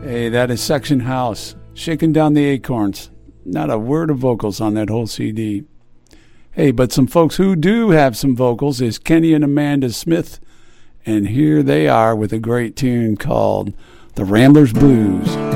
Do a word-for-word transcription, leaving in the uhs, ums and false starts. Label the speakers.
Speaker 1: Hey, that is Section House, Shaking Down the Acorns. Not a word of vocals on that whole C D. Hey, but some folks who do have some vocals is Kenny and Amanda Smith, and here they are with a great tune called The Ramblers Blues.